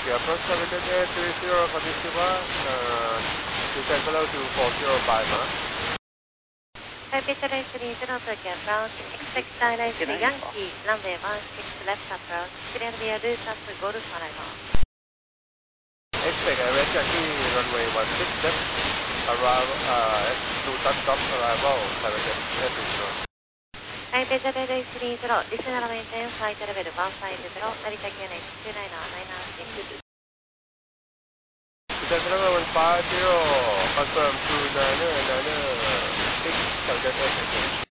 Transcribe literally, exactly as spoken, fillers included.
The approach seven eight three zero, Konnichiwa, uh, descend below to four zero five, huh? Taipei Three Three Zero Tokyo approach, expect direct Yankee, runway one six left approach, clear via route up to Golf arrival. Expect Airways Yankee, runway one six left, around, uh, to touch-off arrival, seven eight three zero. Taipei Three Three Zero, additional maintain flight level one five zero, Narita Q N H two nine nine six. Descend level one five zero, confirm two nine nine six, seven eight three zero.